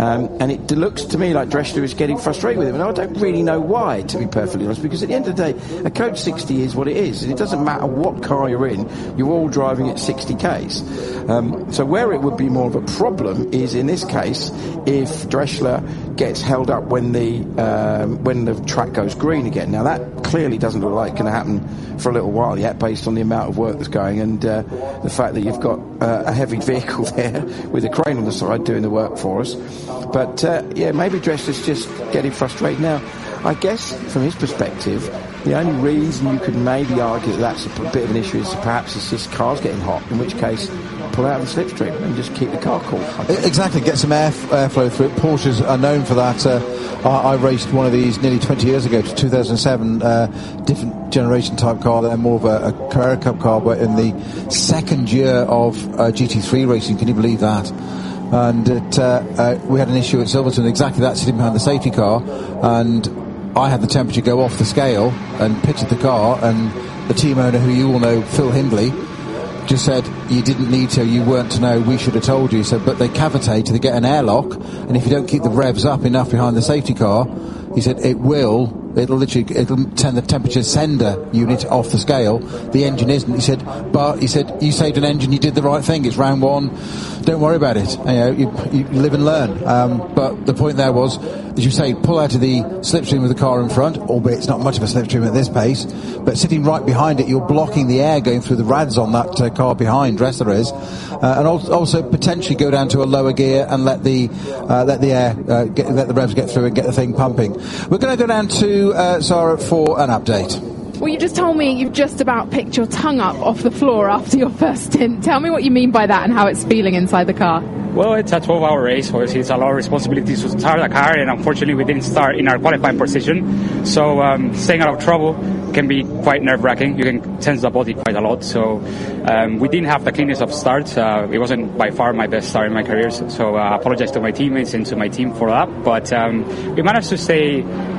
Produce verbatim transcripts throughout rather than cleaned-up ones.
Um, and it looks to me like Dressler is getting frustrated with him, and I don't really know why, to be perfectly honest, because at the end of the day, a Code sixty is what it is, and it doesn't matter what car you're in, you're all driving at sixty kays. Um, so where it would be more of a problem is, in this case, if Dressler gets held up when the um, when the track goes green again. Now that clearly doesn't look like going to happen for a little while yet, based on the amount of work that's going, and uh, the fact that you've got uh, a heavy vehicle there with a crane on the side doing the work for us. But uh, yeah, maybe Dressler's just getting frustrated now. I guess from his perspective, the only reason you could maybe argue that that's a bit of an issue is perhaps it's just cars getting hot, in which case pull out of the slipstream and just keep the car cool. Exactly, get some air airflow through it. Porsches are known for that. Uh, I, I raced one of these nearly twenty years ago, to two thousand seven, uh, different generation type car. They're more of a, a Carrera Cup car, but in the second year of uh, G T three racing, can you believe that? And it, uh, uh, we had an issue at Silverstone, exactly that, sitting behind the safety car, and I had the temperature go off the scale and pitched the car, and the team owner, who you all know, Phil Hindley, just said, you didn't need to, you weren't to know, we should have told you. He said, but they cavitate, they get an airlock, and if you don't keep the revs up enough behind the safety car, he said, it will, it'll literally, it'll turn the temperature sender unit off the scale. The engine isn't. He said, but, he said, you saved an engine, you did the right thing, it's round one, don't worry about it. You know, you, you live and learn. Um, but the point there was, as you say, pull out of the slipstream with the car in front, albeit it's not much of a slipstream at this pace, but sitting right behind it, you're blocking the air going through the rads on that uh, car behind, Dressler is, uh, and also potentially go down to a lower gear and let the uh, let the air, uh, get, let the revs get through and get the thing pumping. We're going to go down to uh, Sarah for an update. Well, you just told me you've just about picked your tongue up off the floor after your first stint. Tell me what you mean by that and how it's feeling inside the car. Well, it's a twelve-hour race. Obviously, it's a lot of responsibility to start the car, and unfortunately, we didn't start in our qualifying position. So, um, staying out of trouble can be quite nerve-wracking. You can tense the body quite a lot. So, um, we didn't have the cleanest of starts. Uh, it wasn't by far my best start in my career. So, uh, I apologize to my teammates and to my team for that. But um, we managed to stay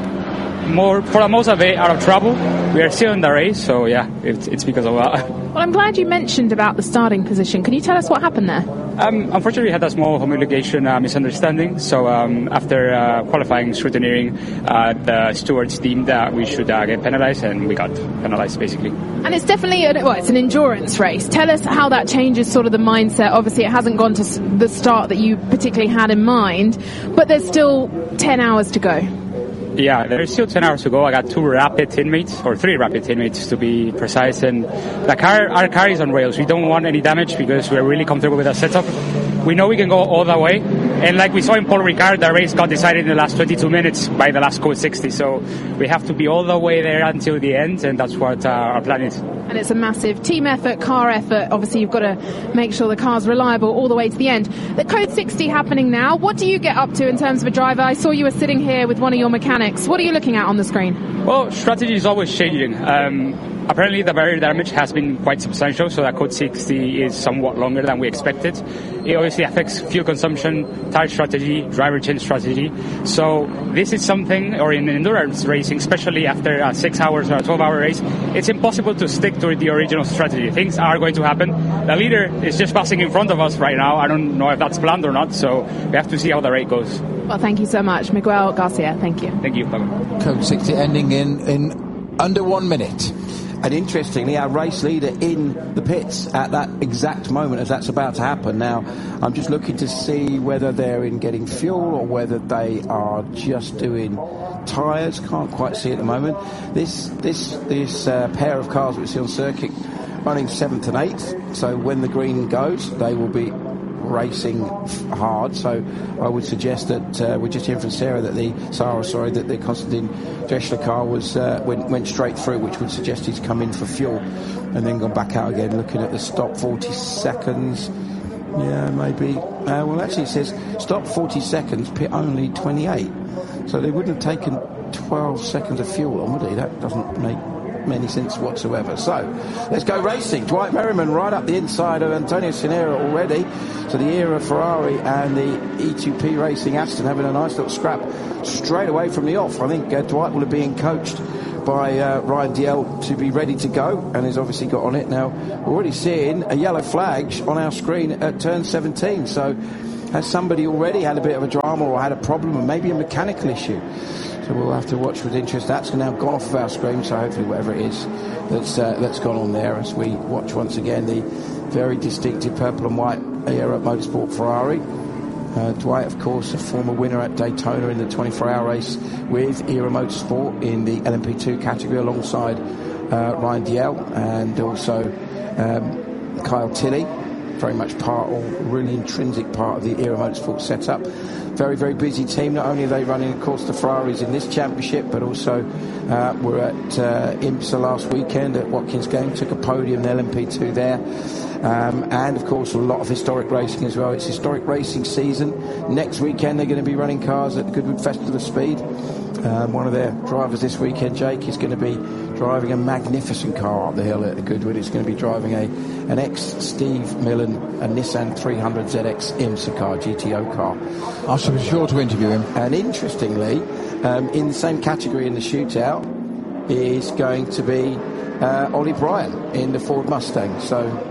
more, for the most of it, out of trouble. We are still in the race, so yeah, it's, it's because of that. Well, I'm glad you mentioned about the starting position. Can you tell us what happened there? Um, unfortunately, we had a small homologation uh, misunderstanding. So um, after uh, qualifying scrutineering, uh, the stewards deemed that we should uh, get penalized, and we got penalized, basically. And it's definitely, a, well, it's an endurance race. Tell us how that changes sort of the mindset. Obviously, it hasn't gone to the start that you particularly had in mind, but there's still ten hours to go. Yeah, there's still ten hours to go. I got two rapid teammates, or three rapid teammates to be precise, and the car, our car is on rails. We don't want any damage because we're really comfortable with our setup. We know we can go all the way, and like we saw in Paul Ricard, the race got decided in the last twenty-two minutes by the last Code sixty, so we have to be all the way there until the end, and that's what uh, our plan is. And it's a massive team effort, car effort. Obviously, you've got to make sure the car's reliable all the way to the end. The Code sixty happening now. What do you get up to in terms of a driver? I saw you were sitting here with one of your mechanics. What are you looking at on the screen? Well, strategy is always changing. Um, apparently, the barrier damage has been quite substantial, so that Code sixty is somewhat longer than we expected. It obviously affects fuel consumption, tire strategy, driver change strategy. So this is something, or in endurance racing, especially after a six hours or a twelve-hour race, it's impossible to stick to the original strategy. Things are going to happen. The leader is just passing in front of us right now. I don't know if that's planned or not, so we have to see how the race goes. Well, thank you so much, Miguel Garcia. Thank you. Thank you. Bye-bye. Code sixty ending in, in under one minute. And interestingly, our race leader in the pits at that exact moment as that's about to happen. Now, I'm just looking to see whether they're in getting fuel or whether they are just doing tyres. Can't quite see at the moment. This this this uh, pair of cars we see on circuit running seventh and eighth. So when the green goes, they will be racing hard. So I would suggest that uh, we're just hearing from Sarah that the Sarah, sorry, that the Konstantin Dressler car was uh, went, went straight through, which would suggest he's come in for fuel and then gone back out again. Looking at the stop, forty seconds. Yeah, maybe. Uh, well, actually, it says stop forty seconds, pit only twenty-eight. So they wouldn't have taken twelve seconds of fuel on, would he? That doesn't make any sense whatsoever. So let's go racing. Dwight Merriman right up the inside of Antonio Sinera already. So the era Ferrari and the E two P Racing Aston having a nice little scrap straight away from the off. I think uh, Dwight will have been coached by uh, Ryan Diel to be ready to go, and has obviously got on it now. We're already seeing a yellow flag on our screen at turn seventeen. So has somebody already had a bit of a drama or had a problem or maybe a mechanical issue? So we'll have to watch with interest. That's now gone off of our screen, so hopefully whatever it is that's, uh, that's gone on there as we watch once again the very distinctive purple and white Aero Motorsport Ferrari. Uh, Dwight, of course, a former winner at Daytona in the twenty-four hour race with Aero Motorsport in the L M P two category alongside uh, Ryan Diel and also um, Kyle Tilley. Very much part, or really intrinsic part of the Aero Motorsport setup. Very, very busy team. Not only are they running, of course, the Ferraris in this championship, but also uh, we're at uh, IMSA last weekend at Watkins Glen, took a podium in L M P two there. Um, and, of course, a lot of historic racing as well. It's historic racing season. Next weekend, they're going to be running cars at the Goodwood Festival of Speed. Um, one of their drivers this weekend, Jake, is going to be driving a magnificent car up the hill at the Goodwood. He's going to be driving a an ex-Steve Millen, a Nissan three hundred Z X IMSA car, G T O car. I shall be sure to interview him. And interestingly, um, in the same category in the shootout is going to be uh, Ollie Bryan in the Ford Mustang. So...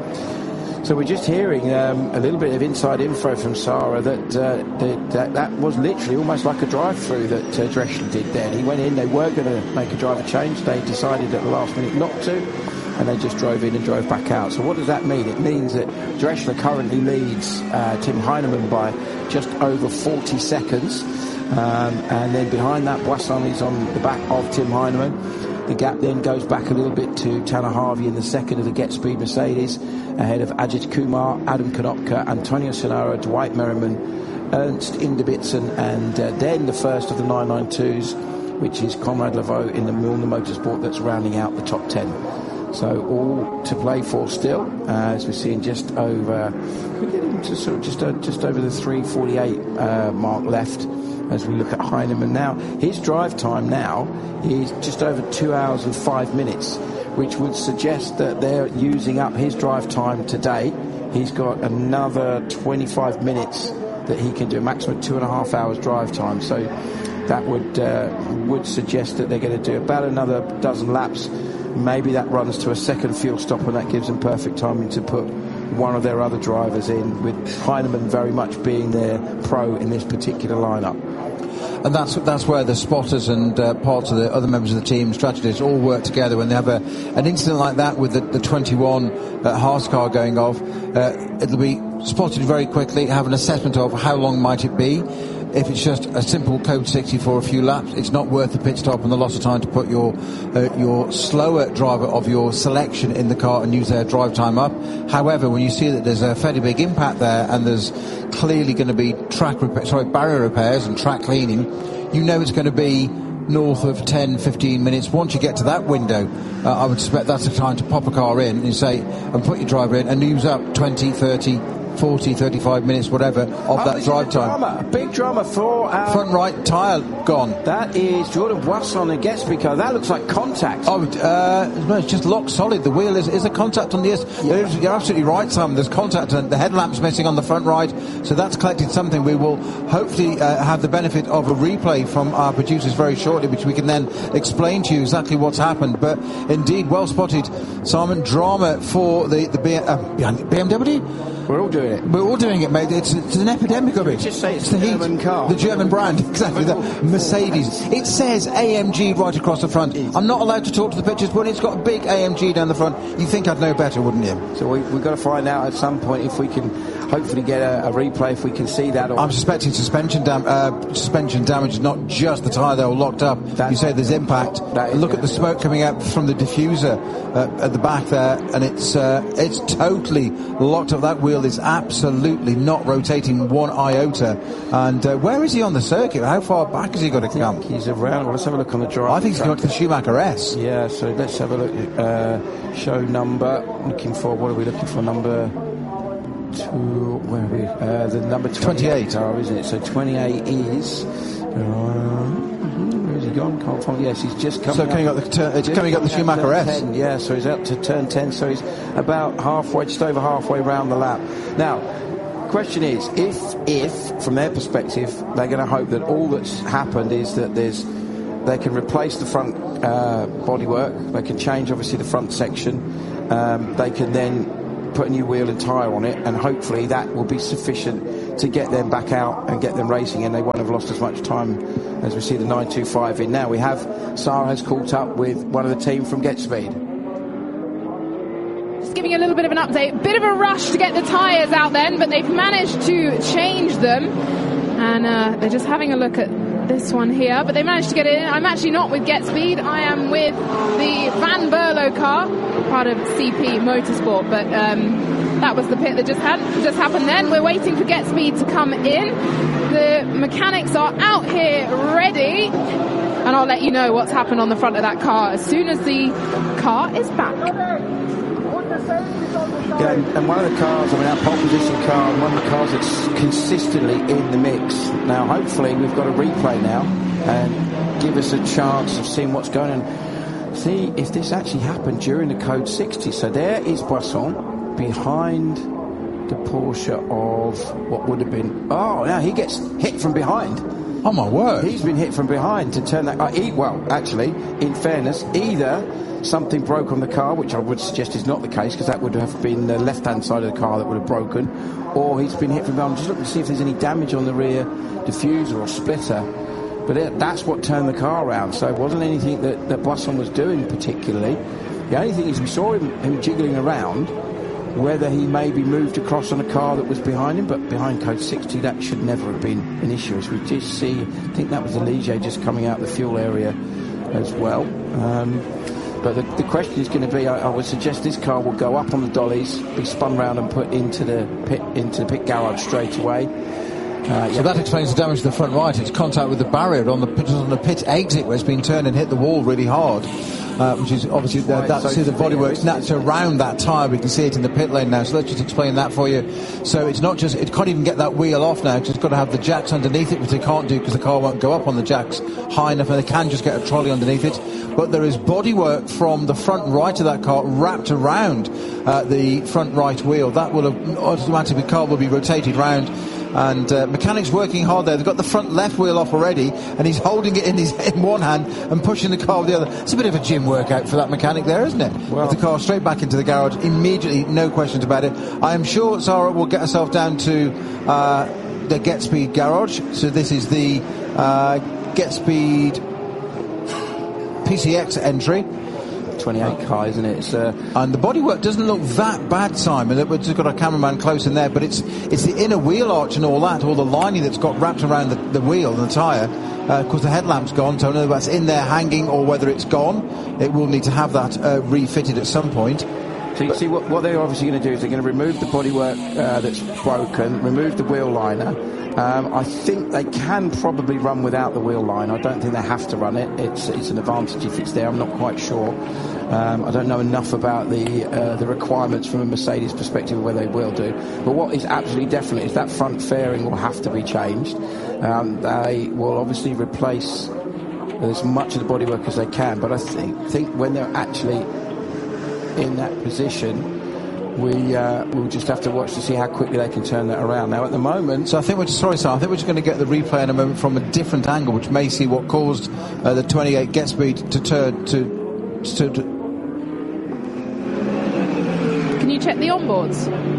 So we're just hearing um, a little bit of inside info from Sarah that, uh, that, that that was literally almost like a drive-through that uh, Drechsler did there. He went in, they were going to make a driver change, they decided at the last minute not to, and they just drove in and drove back out. So what does that mean? It means that Drechsler currently leads uh, Tim Heinemann by just over forty seconds, um, and then behind that, Boisson is on the back of Tim Heinemann. The gap then goes back a little bit to Tanner Harvey in the second of the Get Speed Mercedes, ahead of Ajit Kumar, Adam Konopka, Antonio Sonora, Dwight Merriman, Ernst Inderbitzen, and uh, then the first of the nine ninety-twos, which is Conrad Laveau in the Milner Motorsport, that's rounding out the top ten. So all to play for still, uh, as we're seeing just over, we're getting to sort of just, uh, just over the three forty-eight uh, mark left. As we look at Heinemann now, his drive time now is just over two hours and five minutes, which would suggest that they're using up his drive time today. He's got another twenty-five minutes that he can do, a maximum two and a half hours drive time. So that would uh, would suggest that they're going to do about another dozen laps. Maybe that runs to a second fuel stop, and that gives them perfect timing to put one of their other drivers in, with Heinemann very much being their pro in this particular lineup. And that's that's where the spotters and uh, parts of the other members of the team, strategists, all work together. When they have a, an incident like that with the, the twenty-one uh, Haas car going off, uh, it'll be spotted very quickly, have an assessment of how long might it be. If it's just a simple code sixty for a few laps, it's not worth the pit stop and the loss of time to put your uh, your slower driver of your selection in the car and use their drive time up. However, when you see that there's a fairly big impact there and there's clearly going to be track repair, sorry, barrier repairs and track cleaning, you know it's going to be north of ten, fifteen minutes. Once you get to that window, uh, I would suspect that's the time to pop a car in and say, and put your driver in and use up twenty, thirty, forty, thirty-five minutes, whatever, of oh, that drive time. Drama, a big drama for our... Front right tyre gone. That is Jordan Boisson and Gatsby car. That looks like contact. Oh, uh, no, it's just locked solid. The wheel is, is a contact on the... Yeah. You're absolutely right, Sam. There's contact and the headlamp's missing on the front right. So that's collected something. We will hopefully uh, have the benefit of a replay from our producers very shortly, which we can then explain to you exactly what's happened. But indeed, well spotted, Simon. Drama for the, the B- uh, B M W? We're all doing it. We're all doing it, mate. It's, it's an epidemic of it. Just say it's, it's the German heat. car. The German brand, exactly. The Mercedes. It says A M G right across the front. I'm not allowed to talk to the pictures, but it's got a big A M G down the front. You think I'd know better, wouldn't you? So we, we've got to find out at some point if we can hopefully get a, a replay, if we can see that. Or I'm suspecting suspension, dam- uh, suspension damage, not just the tyre they were locked up. That's, you say there's impact. Look at the smoke coming out from the diffuser uh, at the back there, and it's uh, it's totally locked up. That wheel is absolutely not rotating one iota. And uh, where is he on the circuit? How far back has he got to come? He's around. Well, let's have a look on the drive. I think he's got to the Schumacher S. Yeah, so let's have a look at uh, show number. Looking for, what are we looking for? Number two, where are we? Uh, the number twenty-eight, oh, isn't it? So twenty-eight is... Uh, where's he gone? Can't find. Yes, he's just coming. So coming up, up the turn, it's coming up the Schumacher S. ten, yeah, so he's up to turn ten. So he's about halfway, just over halfway round the lap. Now, question is, if if from their perspective they're going to hope that all that's happened is that there's they can replace the front uh, bodywork, they can change obviously the front section, um, they can then put a new wheel and tyre on it, and hopefully that will be sufficient to get them back out and get them racing, and they won't have lost as much time as we see the nine two five in now. We have Sarah has caught up with one of the team from Get Speed. Just giving a little bit of an update. Bit of a rush to get the tyres out then, but they've managed to change them, and uh, they're just having a look at this one here, but they managed to get it in. I'm actually not with Get Speed. I am with the Van Berlo car, part of C P Motorsport, but um, that was the pit that just had just happened then. We're waiting for Get Speed to come in. The mechanics are out here ready, and I'll let you know what's happened on the front of that car as soon as the car is back. Yeah, and, and one of the cars, I mean, our pole position car, and one of the cars that's consistently in the mix. Now, hopefully, we've got a replay now and give us a chance of seeing what's going on. See if this actually happened during the Code sixty. So there is Boisson behind the Porsche of what would have been. Oh, now he gets hit from behind. Oh, my word. He's been hit from behind to turn that. Uh, he, well, actually, in fairness, either something broke on the car, which I would suggest is not the case, because that would have been the left-hand side of the car that would have broken, or he's been hit from behind. Just looking to see if there's any damage on the rear diffuser or splitter. But it, that's what turned the car around. So it wasn't anything that, that Boisson was doing particularly. The only thing is we saw him, him jiggling around, whether he maybe moved across on a car that was behind him, but behind Code sixty, that should never have been an issue. As we did see, I think that was the Ligier just coming out of the fuel area as well. Um, But the, the question is going to be, I, I would suggest this car will go up on the dollies, be spun round and put into the pit into the pit garage straight away. Uh, so yeah. that explains the damage to the front right. It's contact with the barrier on the pit, on the pit exit where it's been turned and hit the wall really hard. Uh, which is obviously the, that's so see the bodywork's that's around that tyre. We can see it in the pit lane now. So let's just explain that for you. So it's not just, it can't even get that wheel off now. It's just got to have the jacks underneath it, which they can't do because the car won't go up on the jacks high enough, and they can just get a trolley underneath it. But there is bodywork from the front right of that car wrapped around uh, the front right wheel. That will have automatically, the car will be rotated round. And uh, mechanics working hard there. They've got the front left wheel off already, and he's holding it in his in one hand and pushing the car with the other. It's a bit of a gym workout for that mechanic there, isn't it? Well, with the car straight back into the garage immediately, no questions about it. I am sure Zara will get herself down to uh, the Get Speed garage. So this is the uh, Get Speed P C X entry. twenty-eight car, isn't it? It's, uh, and the bodywork doesn't look that bad, Simon. We've just got a cameraman close in there, but it's it's the inner wheel arch and all that, all the lining that's got wrapped around the, the wheel and the tyre. Uh, of course, the headlamp's gone, so I don't know if that's in there hanging or whether it's gone. It will need to have that uh, refitted at some point. So you see, what, what they're obviously going to do is they're going to remove the bodywork uh, that's broken, remove the wheel liner. Um, I think they can probably run without the wheel line. I don't think they have to run it. It's it's an advantage if it's there. I'm not quite sure. Um, I don't know enough about the uh, the requirements from a Mercedes perspective of whether they will do. But what is absolutely definite is that front fairing will have to be changed. Um, they will obviously replace as much of the bodywork as they can. But I think think when they're actually in that position, we uh, we'll just have to watch to see how quickly they can turn that around. Now, at the moment, so I think we're just, sorry, sir, I think we're just going to get the replay in a moment from a different angle, which may see what caused uh, the twenty-eight Get Speed to turn to, to, to. Can you check the onboards?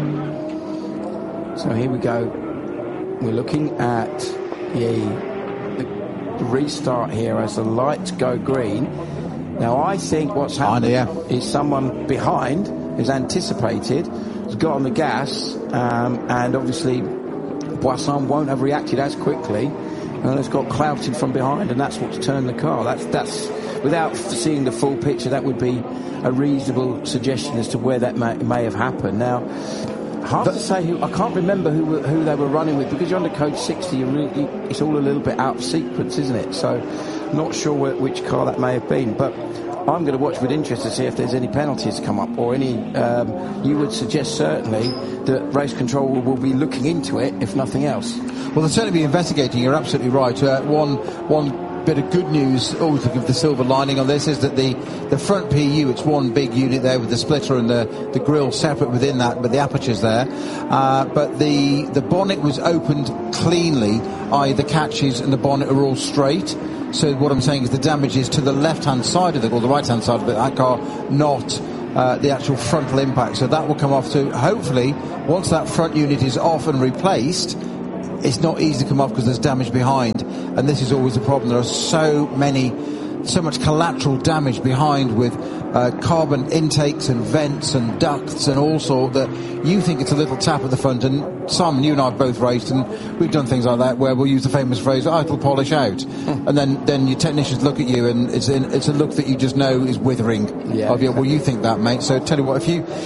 So here we go. We're looking at the, the restart here as the lights go green. Now, I think what's happened yeah. is someone behind has anticipated, has got on the gas, um, and obviously Boisson won't have reacted as quickly, and has got clouted from behind, and that's what's turned the car. That's that's without seeing the full picture, that would be a reasonable suggestion as to where that may, may have happened. Now, hard to say who. I can't remember who who they were running with, because you're under Code sixty. You really, it's all a little bit out of sequence, isn't it? So, not sure where, which car that may have been, but I'm going to watch with interest to see if there's any penalties come up or any. Um, you would suggest certainly that race control will be looking into it, if nothing else. Well, they'll certainly be investigating. You're absolutely right. Uh, one one bit of good news, always to give the silver lining on this, is that the the front P U, it's one big unit there with the splitter and the the grille separate within that, but the aperture's there. Uh, but the the bonnet was opened cleanly, that is, the catches and the bonnet are all straight. So what I'm saying is the damage is to the left-hand side of the, or the right-hand side of the, that car, not uh, the actual frontal impact. So that will come off. So hopefully, once that front unit is off and replaced, it's not easy to come off because there's damage behind, and this is always a problem. There are so many, so much collateral damage behind with uh, carbon intakes and vents and ducts and all sort that you think it's a little tap at the front. And Simon, you and I have both raced, and we've done things like that where we'll use the famous phrase, oh, it'll polish out. Mm. And then, then your technicians look at you, and it's, in, it's a look that you just know is withering. Yeah, of you. Well, you think that, mate. So tell you what, if you...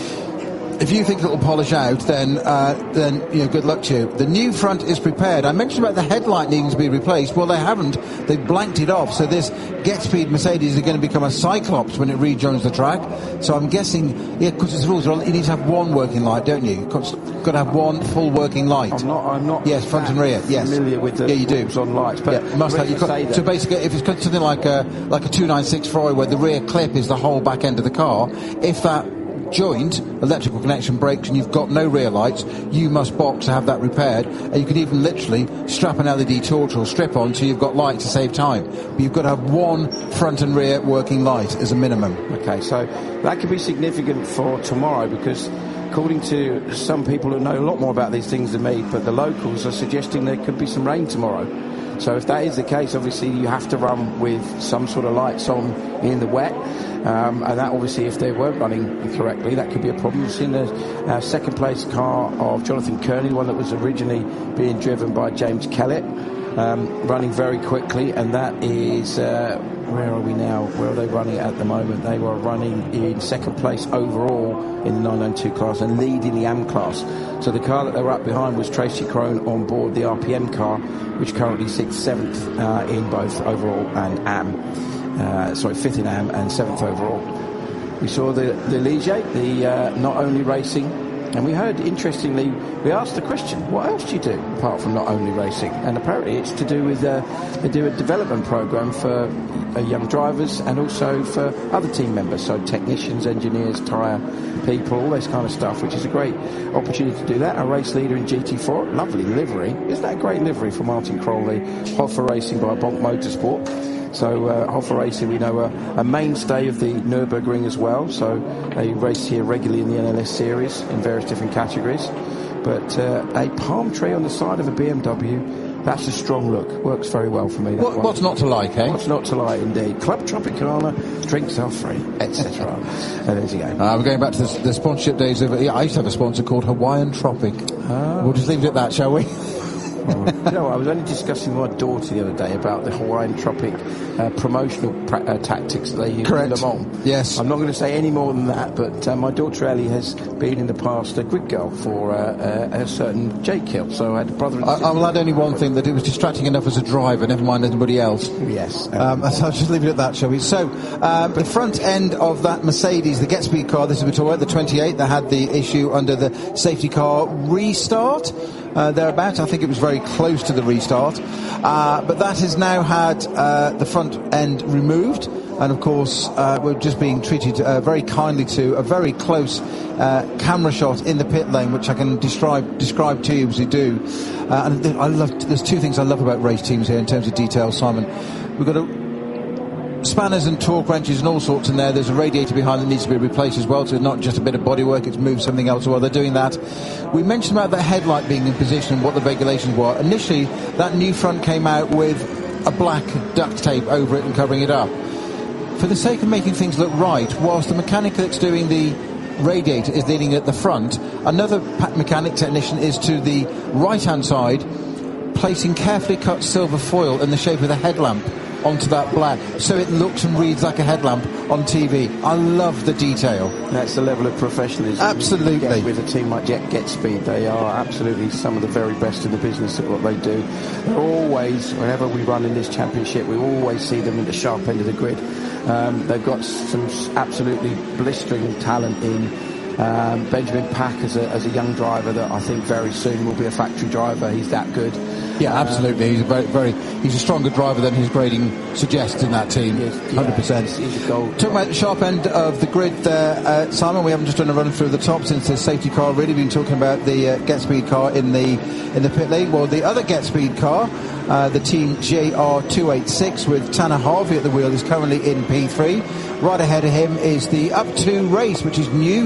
If you think it'll polish out, then uh, then you know, good luck to you. The new front is prepared. I mentioned about the headlight needing to be replaced. Well, they haven't. They've blanked it off. So this Getspeed Mercedes is going to become a Cyclops when it rejoins the track. So I'm guessing, yeah, because it's rules. You need to have one working light, don't you? You've got to have one full working light. I'm not. I'm not. Yes, front and rear. Yes, familiar with the yeah, you do. on lights, but yeah, must have. You've got, so basically, if it's got something like a like a two ninety-six Freud, where the rear clip is the whole back end of the car, if that joint electrical connection breaks and you've got no rear lights, you must box to have that repaired. And you could even literally strap an L E D torch or strip on so you've got light to save time. But you've got to have one front and rear working light as a minimum. Okay, so that could be significant for tomorrow, because according to some people who know a lot more about these things than me, but the locals are suggesting there could be some rain tomorrow. So if that is the case, obviously you have to run with some sort of lights on in the wet. Um, and that obviously, if they weren't running correctly, that could be a problem. We've seen the uh, second place car of Jonathan Kearney, one that was originally being driven by James Kellett, um, running very quickly, and that is, uh, where are we now? Where are they running at the moment? They were running in second place overall in the nine ninety-two class and leading the A M class. So the car that they were up behind was Tracy Crone on board the R P M car, which currently sits seventh uh, in both overall and A M. Uh, sorry, fifth in A M and seventh overall. We saw the, the Ligier, the uh, not only racing, and we heard, interestingly, we asked the question, what else do you do apart from not only racing? And apparently it's to do with, uh, they do a development program for uh, young drivers and also for other team members, so technicians, engineers, tyre people, all this kind of stuff, which is a great opportunity to do that. Our race leader in G T four, lovely livery. Isn't that a great livery for Martin Crowley? Hoffer Racing by Bonk Motorsport. So uh, Hoffer Racing, we know, uh, a mainstay of the Nürburgring as well. So they race here regularly in the N L S series in various different categories. But uh, a palm tree on the side of a B M W, that's a strong look. Works very well for me. That what, what's not to like, eh? What's not to like, indeed. Club Tropicana, drinks are free, et cetera. And there you go. Uh, we're going back to the, the sponsorship days of. Yeah, I used to have a sponsor called Hawaiian Tropic. Oh. We'll just leave it at that, shall we? Oh, you know, I was only discussing with my daughter the other day about the Hawaiian Tropic uh, promotional pra- uh, tactics that they use Correct. in Le Mans. Yes. I'm not going to say any more than that, but uh, my daughter Ellie has been in the past a grid girl for uh, uh, a certain Jake Hill. So I had a brother and I, I will add only one thing, that it was distracting enough as a driver, never mind anybody else. Yes. Um, so I'll just leave it at that, shall we? So, uh, the front end of that Mercedes, the Getspeed car, this is what we're talking about, the twenty-eight, that had the issue under the safety car restart. Uh, thereabout, I think it was very close to the restart, uh, but that has now had uh, the front end removed, and of course uh, we're just being treated uh, very kindly to a very close uh, camera shot in the pit lane, which I can describe describe to you as we do. Uh, and th- I love. There's two things I love about race teams here in terms of detail, Simon. We've got a spanners and torque wrenches and all sorts in there. There's a radiator behind that needs to be replaced as well, so it's not just a bit of bodywork, it's moved something else while they're doing that. We mentioned about the headlight being in position and what the regulations were. Initially, that new front came out with a black duct tape over it and covering it up. For the sake of making things look right, whilst the mechanic that's doing the radiator is leaning at the front, another mechanic technician is to the right-hand side, placing carefully cut silver foil in the shape of the headlamp onto that black, so it looks and reads like a headlamp on T V. I love the detail. That's the level of professionalism. Absolutely. With a team like Jet Getspeed, they are absolutely some of the very best in the business at what they do. They're always, whenever we run in this championship, we always see them at the sharp end of the grid. Um, they've got some absolutely blistering talent in um, Benjamin Pack as a, as a young driver that I think very soon will be a factory driver. He's that good. Yeah, absolutely. He's a very, very, he's a stronger driver than his grading suggests in that team. Yes, one hundred percent. Yeah, he's, he's a gold. Talking about the sharp end of the grid there, uh, Simon, we haven't just done a run through the top since the safety car, really been talking about the uh, Getspeed car in the in the pit lane. Well, the other Getspeed car, uh, the team J R two eighty-six with Tanner Harvey at the wheel, is currently in P three. Right ahead of him is the Up two race, which is new to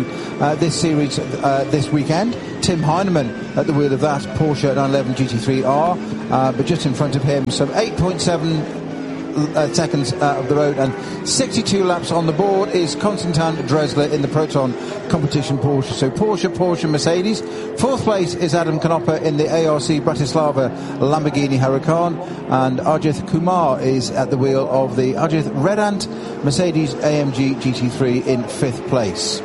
uh, this series uh, this weekend. Tim Heinemann at the wheel of that Porsche nine eleven G T three R, uh, but just in front of him, some eight point seven uh, seconds uh, of the road and sixty-two laps on the board is Konstantin Dressler in the Proton competition Porsche. So Porsche, Porsche, Mercedes. Fourth place is Adam Knoppe in the A R C Bratislava Lamborghini Huracan, and Ajith Kumar is at the wheel of the Ajith Redant Mercedes A M G G T three in fifth place.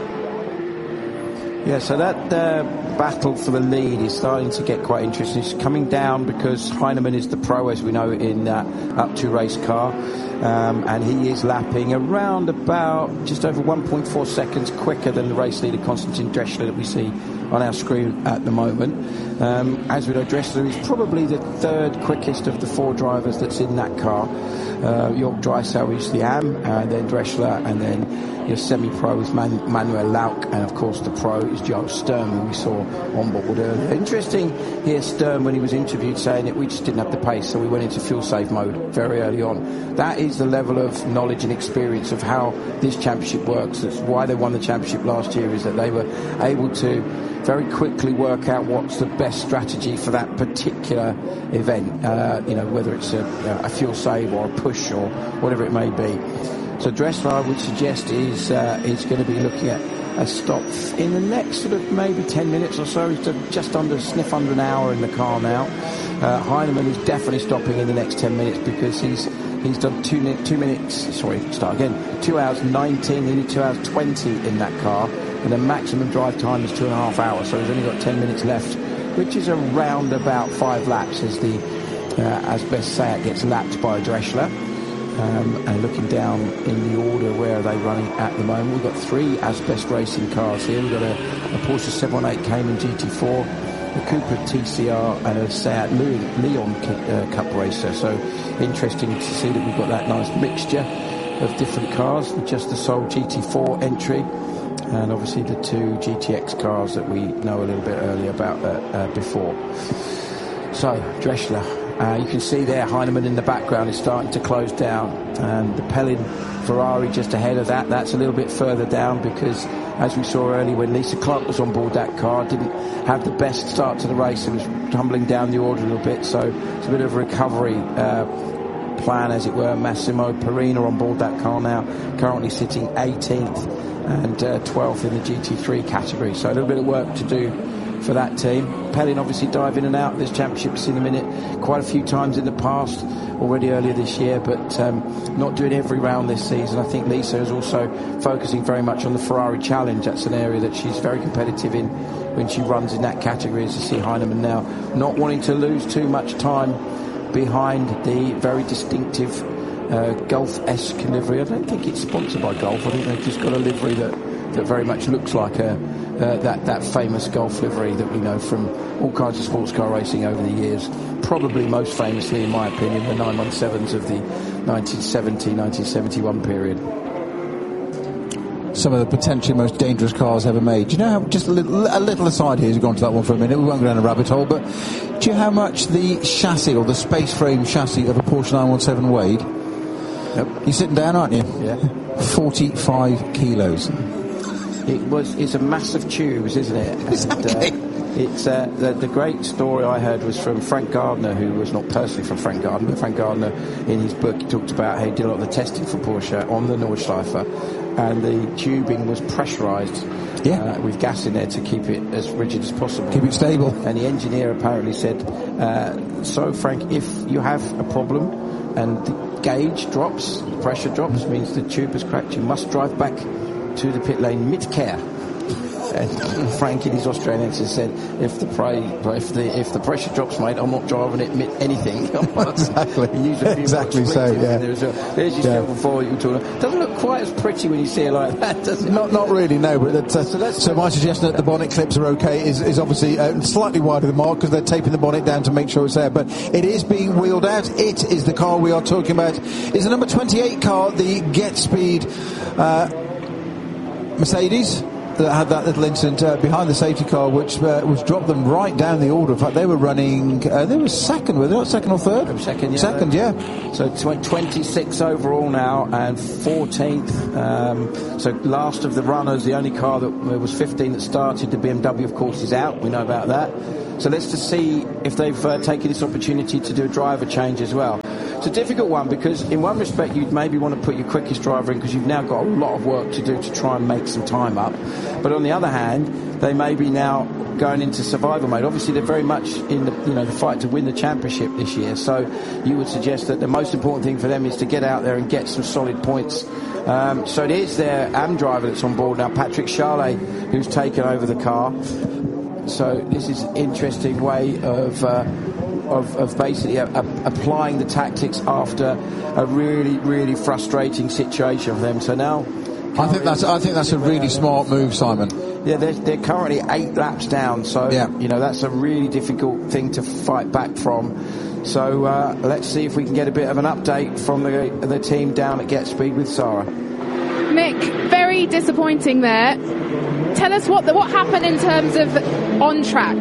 Yeah, so that uh, battle for the lead is starting to get quite interesting. It's coming down because Heinemann is the pro, as we know, in uh, up to race car, um, and he is lapping around about just over one point four seconds quicker than the race leader Konstantin Dressler that we see on our screen at the moment. Um, as we know, Dressler is probably the third quickest of the four drivers that's in that car. Uh, Jörg Dreisau is the A M, and then Dressler, and then your semi-pro is Man- Manuel Lauk, and of course the pro is Joe Sturm, who we saw on board earlier. Interesting here, Sturm, when he was interviewed, saying that we just didn't have the pace, so we went into fuel-save mode very early on. That is the level of knowledge and experience of how this championship works. That's why they won the championship last year, is that they were able to very quickly work out what's the best strategy for that particular event, uh, you know, whether it's a, a fuel save or a push or whatever it may be. So Dressler, I would suggest, is uh, is going to be looking at a stop in the next sort of maybe ten minutes or so. He's just under, sniff under an hour in the car now. Uh, Heinemann is definitely stopping in the next ten minutes because he's he's done two, two minutes, sorry, start again, two hours nineteen, nearly two hours twenty in that car, and the maximum drive time is two and a half hours, so he's only got ten minutes left, which is around about five laps as the, uh, as best Seat gets lapped by Dressler. Um, and looking down in the order, where are they running at the moment? We've got three Asbest Racing cars here. We've got a, a Porsche seven eighteen Cayman G T four, a Cooper T C R, and a Seat Leon uh, Cup Racer. So interesting to see that we've got that nice mixture of different cars with just the sole G T four entry, and obviously the two G T X cars that we know a little bit earlier about uh, uh, before. So Dressler. Uh, you can see there Heinemann in the background is starting to close down, and the Pellin Ferrari just ahead of that. That's a little bit further down because, as we saw earlier when Lisa Clark was on board that car, didn't have the best start to the race and was tumbling down the order a little bit, so it's a bit of a recovery uh, plan, as it were. Massimo Perina on board that car now, currently sitting eighteenth and uh, twelfth in the G T three category, so a little bit of work to do for that team. Pellin obviously dive in and out of this championship, seen him in it quite a few times in the past, already earlier this year, but um, not doing every round this season. I think Lisa is also focusing very much on the Ferrari Challenge. That's an area that she's very competitive in when she runs in that category, as you see Heinemann now not wanting to lose too much time behind the very distinctive uh, Golf-esque livery. I don't think it's sponsored by Golf. I think they've just got a livery that, that very much looks like a Uh, that, that famous Golf livery that we know from all kinds of sports car racing over the years. Probably most famously, in my opinion, the nine one sevens of the nineteen seventy nineteen seventy-one period. Some of the potentially most dangerous cars ever made. Do you know how, just a little, a little aside here, as we've gone to that one for a minute, we won't go down a rabbit hole, but do you know how much the chassis, or the space frame chassis of a Porsche nine one seven weighed? Yep. You're sitting down, aren't you? Yeah. forty-five kilos. It was. It's a massive tubes, isn't it? Exactly. And, uh, it's uh, the, the great story I heard was from Frank Gardner, who was not personally from Frank Gardner, but Frank Gardner in his book he talked about how he did a lot of the testing for Porsche on the Nordschleife, and the tubing was pressurised, yeah, uh, with gas in there to keep it as rigid as possible, keep it stable. And the engineer apparently said, uh, "So Frank, if you have a problem and the gauge drops, the pressure drops, means the tube has cracked, you must drive back to the pit lane mid-care." And Frank, in his Australian accent, said, "If the pray, if the if the pressure drops, mate, I'm not driving it mid anything." Exactly. Exactly so. Yeah. There's, a, there's your yeah. silver four you talking. Doesn't look quite as pretty when you see it like that, does it? Not not really, no. But that's, uh, so, that's, so my suggestion that the bonnet clips are okay is is obviously uh, slightly wider than mark because they're taping the bonnet down to make sure it's there. But it is being wheeled out. It is the car we are talking about. It's the number twenty-eight car, the Get Speed Uh, Mercedes, that had that little incident uh, behind the safety car, which uh, was dropped them right down the order. In fact, they were running. Uh, they were second, were they not second or third? Second, yeah. Second, yeah. So tw- twenty-six overall now and fourteenth. Um, so last of the runners, the only car that uh, was fifteen that started. The B M W, of course, is out. We know about that. So let's just see if they've uh, taken this opportunity to do a driver change as well. It's a difficult one because in one respect you'd maybe want to put your quickest driver in because you've now got a lot of work to do to try and make some time up. But on the other hand, they may be now going into survival mode. Obviously they're very much in the, you know, the fight to win the championship this year. So you would suggest that the most important thing for them is to get out there and get some solid points. Um, so it is their A M driver that's on board now, Patrick Charlet, who's taken over the car. So this is an interesting way of uh, of, of basically uh, uh, applying the tactics after a really, really frustrating situation for them. So now, I think that's I think that's a really smart move, Simon. Yeah, they're, they're currently eight laps down. So yeah. you know that's a really difficult thing to fight back from. So uh, let's see if we can get a bit of an update from the the team down at Get Speed with Sarah. Mick, very disappointing there. Tell us what the, what happened in terms of on track.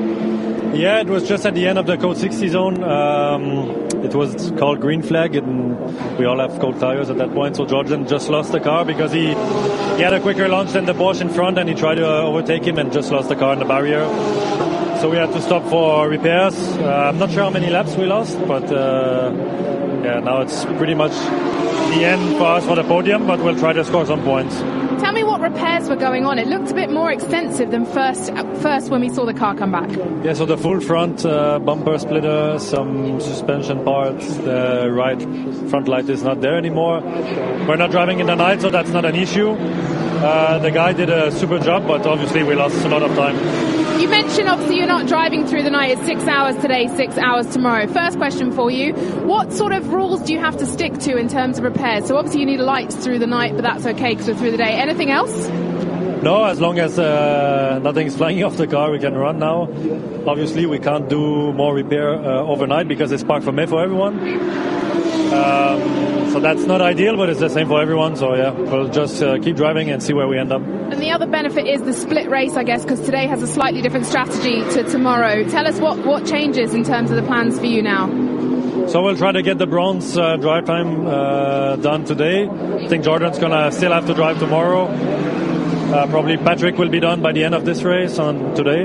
Yeah, it was just at the end of the Code sixty zone. Um, it was called green flag, and we all have cold tires at that point. So Jordan just lost the car because he he had a quicker launch than the Porsche in front, and he tried to uh, overtake him and just lost the car in the barrier. So we had to stop for repairs. Uh, I'm not sure how many laps we lost, but uh, yeah, now it's pretty much the end for us for the podium, but we'll try to score some points. Tell me what repairs were going on. It looked a bit more extensive than first first when we saw the car come back. Yeah, so the full front uh, bumper splitter, some suspension parts, the right front light is not there anymore. We're not driving in the night, so that's not an issue. Uh, the guy did a super job, but obviously we lost a lot of time. You mentioned obviously you're not driving through the night. It's six hours today, six hours tomorrow. First question for you. What sort of rules do you have to stick to in terms of repairs? So obviously you need lights through the night, but that's okay because we're through the day. Anything else? No, as long as uh, nothing's flying off the car, we can run now. Obviously we can't do more repair uh, overnight because it's parc fermé for everyone. Um, so that's not ideal, but it's the same for everyone. So yeah, we'll just uh, keep driving and see where we end up. And the other benefit is the split race, I guess, because today has a slightly different strategy to tomorrow. Tell us what, what changes in terms of the plans for you now. So we'll try to get the bronze uh, drive time uh, done today. I think Jordan's going to still have to drive tomorrow. Uh, probably Patrick will be done by the end of this race on today.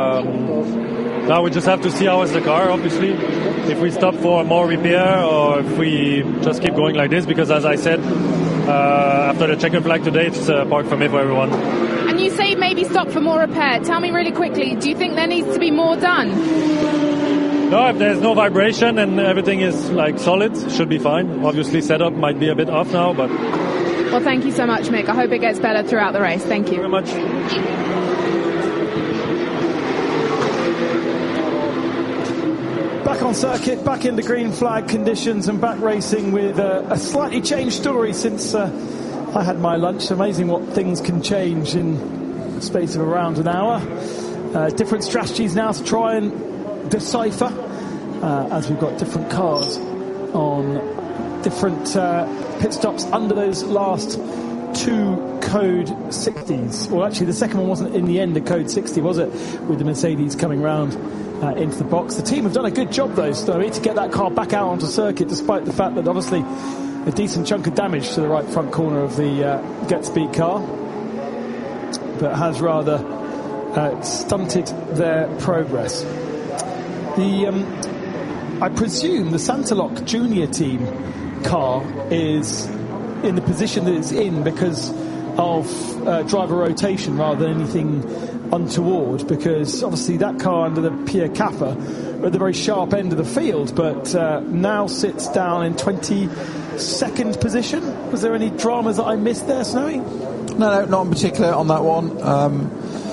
Um, now we just have to see how is the car, obviously. If we stop for more repair or if we just keep going like this, because as I said, uh, after the checkered flag today, it's uh, parc fermé for everyone. And you say maybe stop for more repair. Tell me really quickly, do you think there needs to be more done? No, if there's no vibration and everything is like solid, should be fine. Obviously setup might be a bit off now, but... Well, thank you so much, Mick. I hope it gets better throughout the race. Thank you. Thank you very much. Back on circuit, back in the green flag conditions and back racing with uh, a slightly changed story since uh, I had my lunch. Amazing what things can change in the space of around an hour. Uh, different strategies now to try and decipher uh, as we've got different cars on different uh, pit stops under those last two Code sixties. Well, actually the second one wasn't in the end a Code sixty, was it, with the Mercedes coming round Uh, into the box. The team have done a good job though, Stowe, to get that car back out onto circuit, despite the fact that obviously a decent chunk of damage to the right front corner of the uh, Get Speed car, but has rather uh, stunted their progress. The um, I presume the Santaloc Junior team car is in the position that it's in because of uh, driver rotation rather than anything untoward, because obviously that car under the Pierre Caffer at the very sharp end of the field, but uh, now sits down in twenty-second position. Was there any dramas that I missed there, Snowy? No, no, not in particular on that one. Um,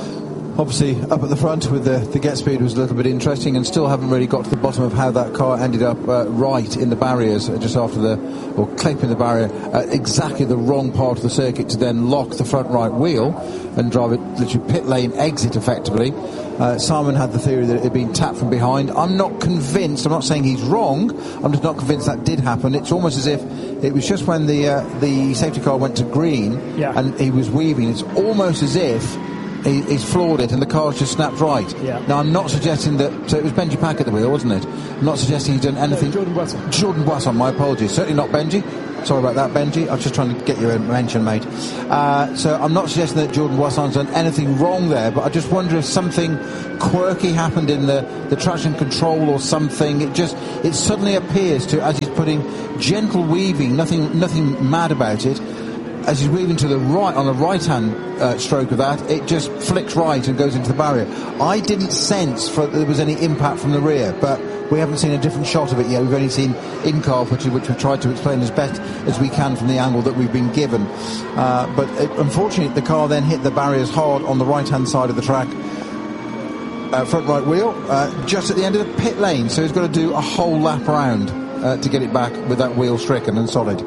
Obviously, up at the front with the, the get speed was a little bit interesting, and still haven't really got to the bottom of how that car ended up uh, right in the barriers uh, just after the, or clipping the barrier at exactly the wrong part of the circuit to then lock the front right wheel and drive it literally pit lane exit effectively. Uh, Simon had the theory that it had been tapped from behind. I'm not convinced. I'm not saying he's wrong. I'm just not convinced that did happen. It's almost as if it was just when the uh, the safety car went to green yeah. and he was weaving. It's almost as if he, he's floored it and the car's just snapped right. Yeah. Now, I'm not suggesting that... So it was Benji Pack at the wheel, wasn't it? I'm not suggesting he's done anything... No, Jordan Boisson. Jordan Boisson, my apologies. Certainly not Benji. Sorry about that, Benji. I was just trying to get your mention, mate. Uh, so I'm not suggesting that Jordan Boisson's done anything wrong there, but I just wonder if something quirky happened in the, the traction control or something. It just... It suddenly appears to, as he's putting gentle weaving, nothing, nothing mad about it, as he's weaving to the right, on the right-hand uh, stroke of that, it just flicks right and goes into the barrier. I didn't sense for, there was any impact from the rear, but we haven't seen a different shot of it yet. We've only seen in-car footage, which we've tried to explain as best as we can from the angle that we've been given. Uh, but it, unfortunately, the car then hit the barriers hard on the right-hand side of the track, uh, front right wheel, uh, just at the end of the pit lane. So he's got to do a whole lap round uh, to get it back with that wheel stricken and solid.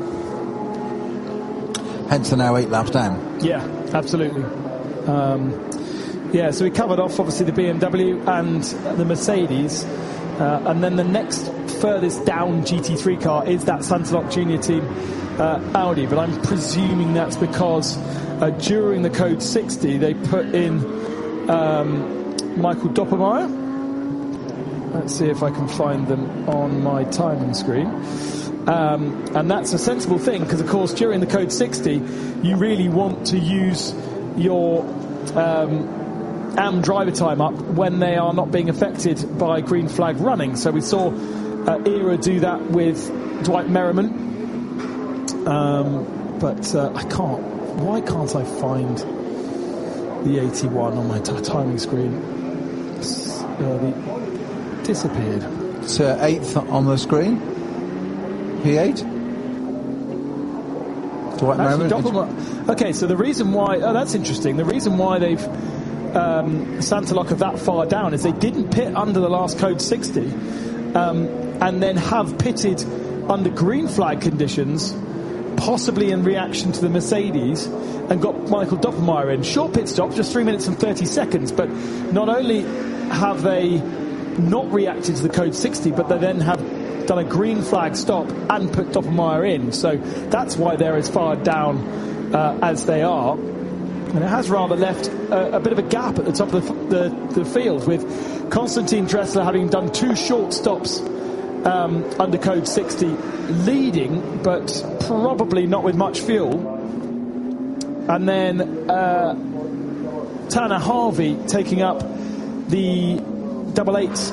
Hence they're now eight laps down. Yeah, absolutely. Um, yeah, so we covered off obviously the B M W and the Mercedes, uh, and then the next furthest down G T three car is that Santilok Junior Team uh, Audi, but I'm presuming that's because uh, during the Code sixty they put in um, Michael Doppelmayr. Let's see if I can find them on my timing screen. Um, and that's a sensible thing because, of course, during the Code sixty, you really want to use your um, A M driver time up when they are not being affected by green flag running. So we saw uh, ERA do that with Dwight Merriman. Um, but uh, I can't. Why can't I find the eighty-one on my t- timing screen? Uh, the, disappeared. It's uh, eighth on the screen. P eight? Okay, so the reason why... Oh, that's interesting. The reason why they've um, Santilok are that far down is they didn't pit under the last Code sixty um, and then have pitted under green flag conditions, possibly in reaction to the Mercedes, and got Michael Doppelmayr in. Short pit stop, just three minutes and thirty seconds, but not only have they not reacted to the Code sixty, but they then have done a green flag stop and put Doppelmayr in. So that's why they're as far down uh, as they are. And it has rather left a, a bit of a gap at the top of the, the, the field, with Konstantin Dressler having done two short stops um, under Code sixty, leading, but probably not with much fuel. And then uh, Tanner Harvey taking up the double eight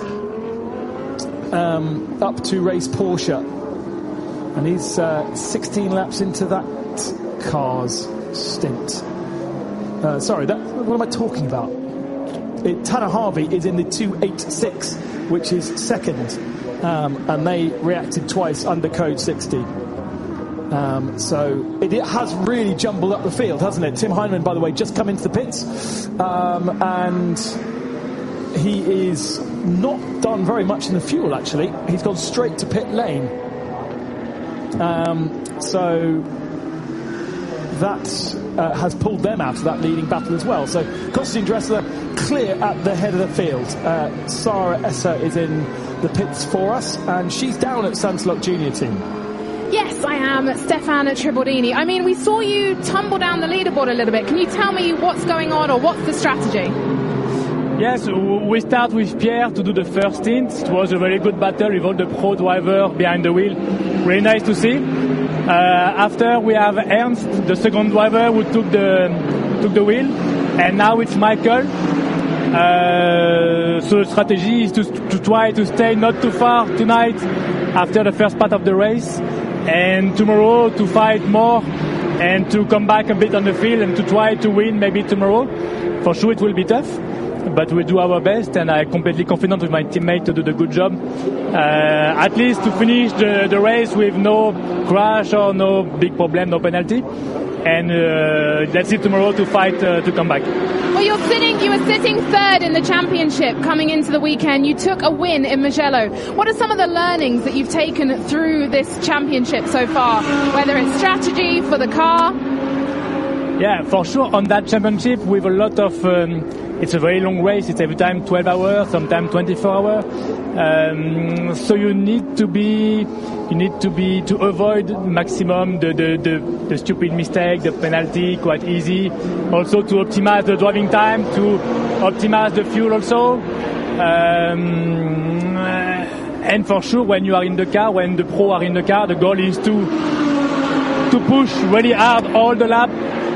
Um, up to race Porsche, and he's uh, sixteen laps into that car's stint. Uh, sorry, that, what am I talking about? It, Tanner Harvey is in the two eighty-six, which is second, um, and they reacted twice under Code sixty. Um, so it, it has really jumbled up the field, hasn't it? Tim Heinemann, by the way, just come into the pits, um, and he is not done very much in the fuel, actually. He's gone straight to pit lane. Um, so that uh, has pulled them out of that leading battle as well. So Konstantin Dressler clear at the head of the field. Uh, Sarah Esser is in the pits for us, and she's down at Santilok Junior Team. Yes, I am, Stefan Tribordini. I mean, we saw you tumble down the leaderboard a little bit. Can you tell me what's going on, or what's the strategy? Yes, we start with Pierre to do the first stint. It was a very good battle with all the pro driver behind the wheel. Really nice to see. Uh, after we have Ernst, the second driver, who took the took the wheel, and now it's Michael. Uh, so the strategy is to to try to stay not too far tonight after the first part of the race, and tomorrow to fight more and to come back a bit on the field and to try to win maybe tomorrow. For sure it will be tough, but we do our best, and I'm completely confident with my teammate to do the good job. Uh, at least to finish the, the race with no crash or no big problem, no penalty. and uh, let's see tomorrow to fight uh, to come back. Well, you're sitting, you were sitting third in the championship coming into the weekend. You took a win in Mugello. What are some of the learnings that you've taken through this championship so far? Whether it's strategy for the car? Yeah, for sure. On that championship, with a lot of, um, it's a very long race. It's every time twelve hours, sometimes twenty-four hours. Um, so you need to be, you need to be to avoid maximum the the, the the stupid mistake, the penalty, quite easy. Also to optimize the driving time, to optimize the fuel also. Um, and for sure, when you are in the car, when the pro are in the car, the goal is to to push really hard all the lap.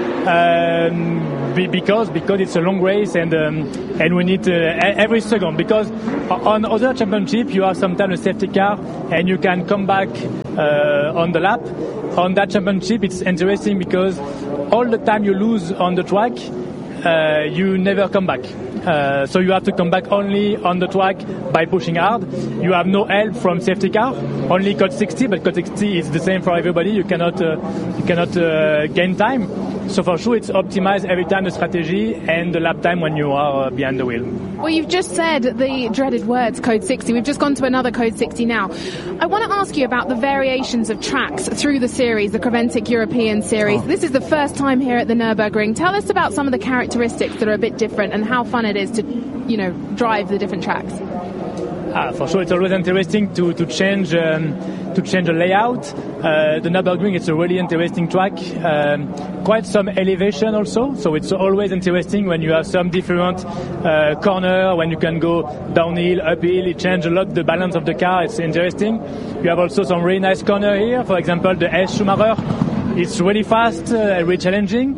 Um, because because it's a long race and um, and we need uh, every second, because on other championship you have sometimes a safety car and you can come back uh, on the lap. On that championship it's interesting because all the time you lose on the track uh, you never come back. Uh, so you have to come back only on the track by pushing hard. You have no help from safety car, only code sixty, but code sixty is the same for everybody. You cannot uh, you cannot uh, gain time. So for sure it's optimized every time the strategy and the lap time when you are uh, behind the wheel. Well, you've just said the dreaded words, code sixty. We've just gone to another code sixty now. I want to ask you about the variations of tracks through the series, the Creventic European Series. Oh. This is the first time here at the Nürburgring. Tell us about some of the characteristics that are a bit different and how fun it is to, you know, drive the different tracks. Ah, for sure, it's always interesting to to change um, to change the layout. Uh, the Nürburgring is a really interesting track, um, quite some elevation also. So it's always interesting when you have some different uh, corner, when you can go downhill, uphill. It changes a lot the balance of the car. It's interesting. You have also some really nice corner here. For example, the S Schumacher. It's really fast, uh, really challenging.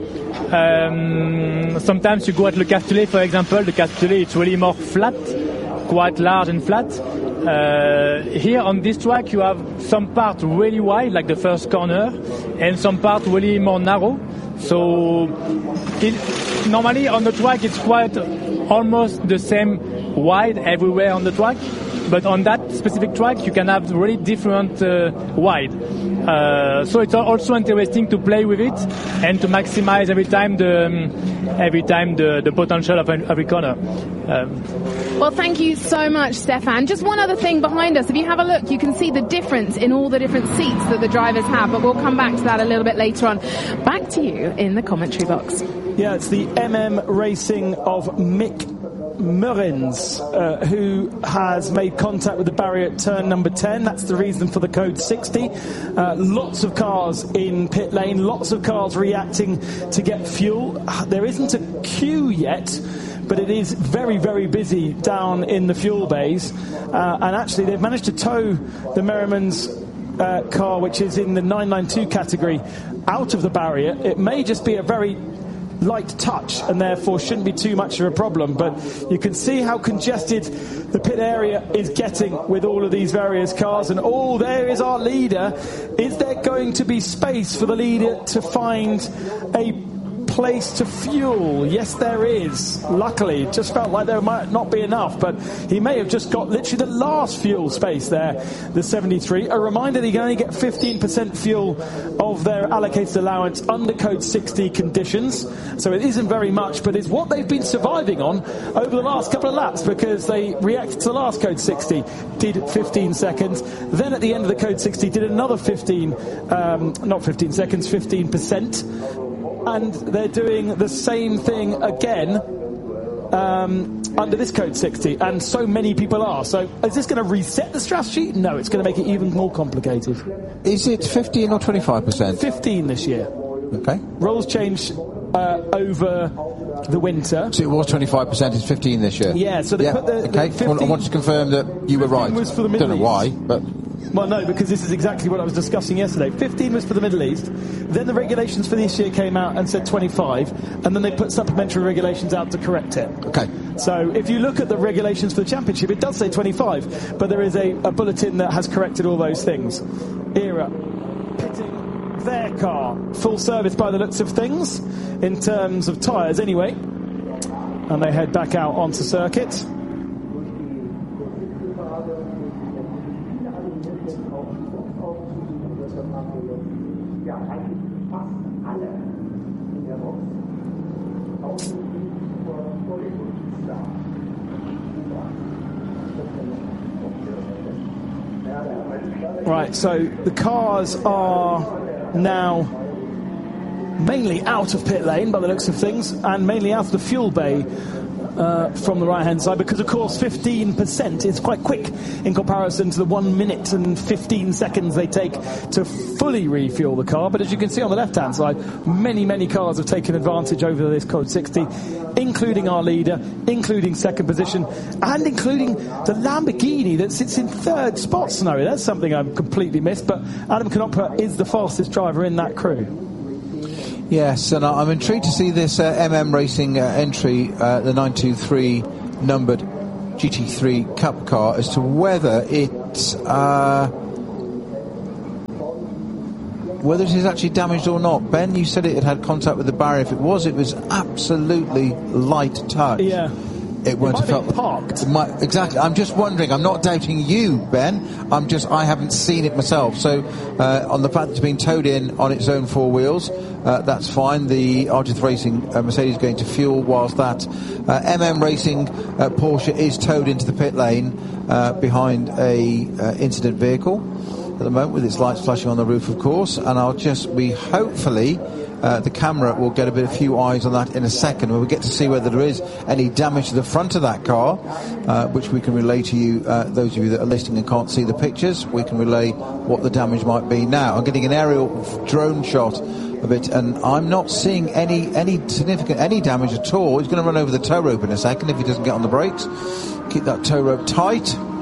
Um, sometimes you go at Le Castellet, for example. The Castellet, it's really more flat, quite large and flat. Uh, here on this track you have some part really wide, like the first corner, and some part really more narrow. So it, normally on the track it's quite almost the same wide everywhere on the track, but on that specific track you can have really different uh, wide. Uh, so it's also interesting to play with it and to maximize every time the um, every time the, the potential of every corner. Um, Well, thank you so much, Stefan. Just one other thing behind us. If you have a look, you can see the difference in all the different seats that the drivers have, but we'll come back to that a little bit later on. Back to you in the commentary box. Yeah, it's the M M Racing of Mick Murrins, uh, who has made contact with the barrier at turn number ten. That's the reason for the code sixty. Uh, lots of cars in pit lane, lots of cars reacting to get fuel. There isn't a queue yet, but it is very, very busy down in the fuel bays. Uh, and actually, they've managed to tow the Merriman's uh, car, which is in the nine ninety-two category, out of the barrier. It may just be a very light touch and therefore shouldn't be too much of a problem, but you can see how congested the pit area is getting with all of these various cars. And oh, there is our leader. Is there going to be space for the leader to find a place to fuel? Yes, there is. Luckily, it just felt like there might not be enough, but he may have just got literally the last fuel space there, the seventy-three. A reminder that you can only get fifteen percent fuel of their allocated allowance under code sixty conditions, so it isn't very much, but it's what they've been surviving on over the last couple of laps, because they reacted to the last code sixty, did fifteen seconds, then at the end of the code sixty did another fifteen, um, not fifteen seconds, fifteen percent. And they're doing the same thing again um, under this code sixty, and so many people are. So is this going to reset the strategy? No, it's going to make it even more complicated. Is it fifteen or twenty-five percent? fifteen this year. Okay. Rules change uh, over the winter. So it was twenty-five percent, it's fifteen this year? Yeah, so they yeah. put the... Okay, the fifteen, I want to confirm that you were right. Was for the Middle Don't know East. why, but... Well, no, because this is exactly what I was discussing yesterday. fifteen was for the Middle East. Then the regulations for this year came out and said twenty-five, and then they put supplementary regulations out to correct it. Okay. So if you look at the regulations for the championship, it does say twenty-five, but there is a, a bulletin that has corrected all those things. Era pitting their car, full service by the looks of things, in terms of tyres anyway. And they head back out onto circuit. Right, so the cars are now mainly out of pit lane by the looks of things, and mainly out of the fuel bay uh, from the right-hand side, because, of course, fifteen percent is quite quick in comparison to the one minute and fifteen seconds they take to fully refuel the car. But as you can see on the left-hand side, many, many cars have taken advantage over this Code sixty, including our leader, including second position, and including the Lamborghini that sits in third spot, Snowy. That's something I've completely missed, but Adam Knopper is the fastest driver in that crew. Yes, and I'm intrigued to see this uh, M M Racing uh, entry, uh, the nine two three numbered G T three Cup car, as to whether it uh, whether it is actually damaged or not. Ben, you said it had had contact with the barrier. If it was, it was absolutely light touch. Yeah. It won't have felt parked. It might, exactly. I'm just wondering. I'm not doubting you, Ben. I'm just. I haven't seen it myself. So, uh, on the fact that it's been towed in on its own four wheels, uh, that's fine. The R G three Racing uh, Mercedes is going to fuel, whilst that uh, M M Racing uh, Porsche is towed into the pit lane uh, behind a uh, incident vehicle at the moment, with its lights flashing on the roof, of course. And I'll just be hopefully. Uh, the camera will get a bit, a few eyes on that in a second, when we get to see whether there is any damage to the front of that car, uh, which we can relay to you, uh, those of you that are listening and can't see the pictures. We can relay what the damage might be now. I'm getting an aerial drone shot of it, and I'm not seeing any any significant, any damage at all. He's going to run over the tow rope in a second if he doesn't get on the brakes. Keep that tow rope tight.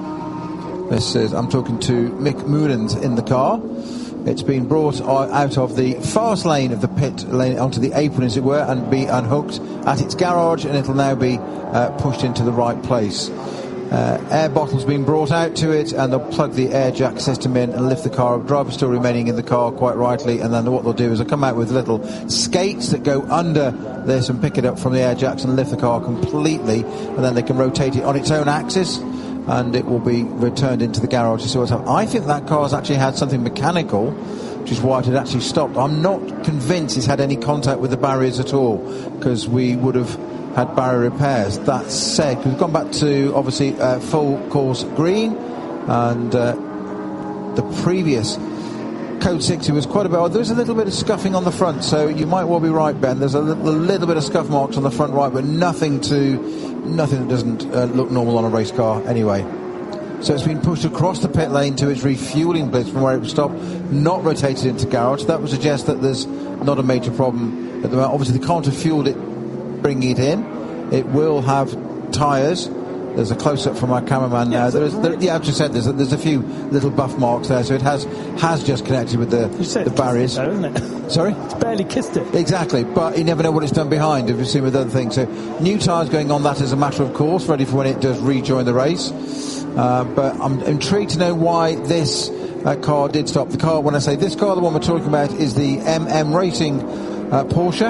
This is, I'm talking to Mick Moorens in the car. It's been brought out of the fast lane of the pit lane onto the apron, as it were, and be unhooked at its garage, and it'll now be uh, pushed into the right place. Uh, air bottles been brought out to it, and they'll plug the air jack system in and lift the car up. Driver still remaining in the car, quite rightly, and then what they'll do is they'll come out with little skates that go under this and pick it up from the air jacks and lift the car completely, and then they can rotate it on its own axis, and it will be returned into the garage to see what's happening. I think that car's actually had something mechanical, which is why it had actually stopped. I'm not convinced it's had any contact with the barriers at all, because we would have had barrier repairs. That said, we've gone back to, obviously, uh, full course green, and uh, the previous Code sixty was quite a bit. Oh, there's a little bit of scuffing on the front, so you might well be right, Ben. There's a little, a little bit of scuff marks on the front right, but nothing to nothing that doesn't uh, look normal on a race car anyway. So it's been pushed across the pit lane to its refueling blitz from where it was stopped, not rotated into garage. That would suggest that there's not a major problem at the moment. Obviously, they can't have fueled it, bringing it in. It will have tyres. There's a close-up from our cameraman now. There is, there, yeah, I've just said there's a, there's a few little buff marks there, so it has has just connected with the, the barriers. Though, isn't it? Sorry? It's barely kissed it. Exactly, but you never know what it's done behind, if you've seen with other things. So new tyres going on that as a matter of course, ready for when it does rejoin the race. Uh, but I'm intrigued to know why this uh, car did stop. The car, when I say this car, the one we're talking about is the M M Racing uh, Porsche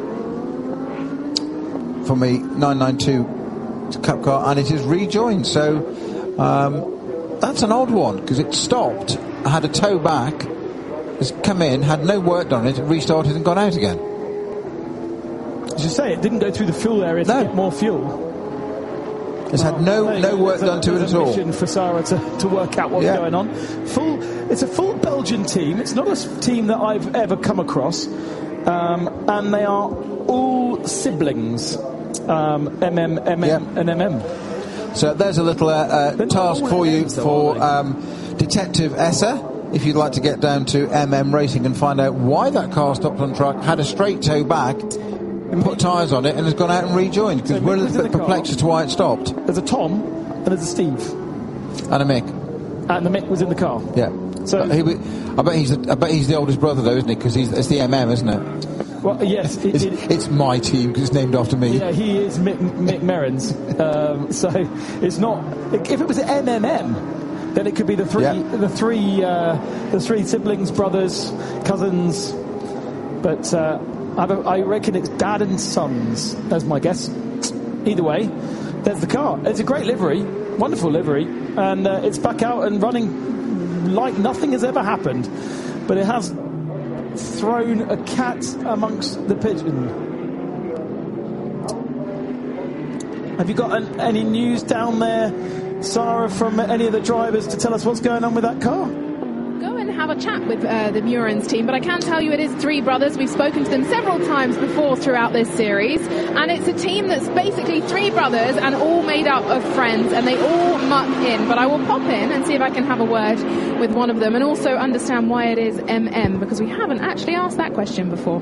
from the nine ninety-two Cup car, and it is rejoined. So um, that's an odd one, because it stopped, had a tow back, has come in, had no work done on it, restarted and gone out again. As you say, it didn't go through the fuel area to no. get more fuel. It's well, had no no work done to it at all. Mission for Sarah to, to work out what's yeah. going on. Full, it's a full Belgian team. It's not a team that I've ever come across, um, and they are all siblings. Um, M M, M M, yeah. and M M. So there's a little uh, uh, task for you names, though, for um, Detective Essa, if you'd like to get down to M M Racing and find out why that car stopped on track, had a straight tow back, put tyres on it, and has gone out and rejoined, because so we're a little bit perplexed as to why it stopped. There's a Tom and there's a Steve and a Mick, and the Mick was in the car. Yeah. So he, I bet he's the, I bet he's the oldest brother though, isn't he? Because he's it's the M M, isn't it? Well, yes, it, it's, it, it's my team because it's named after me. Yeah, he is Mick, Mick Moorens. um, so it's not. If it was M M M, then it could be the three, yeah. the three, uh, the three siblings, brothers, cousins. But uh, I, I reckon it's dad and sons. That's my guess. Either way, there's the car. It's a great livery, wonderful livery, and uh, it's back out and running like nothing has ever happened. But it has. thrown a cat amongst the pigeon. Have you got an, any news down there, Sarah, from any of the drivers to tell us what's going on with that car? Go and have a chat with uh, the Murans team, but I can tell you it is three brothers. We've spoken to them several times before throughout this series, and it's a team that's basically three brothers and all made up of friends, and they all muck in. But I will pop in and see if I can have a word with one of them and also understand why it is M M, because we haven't actually asked that question before.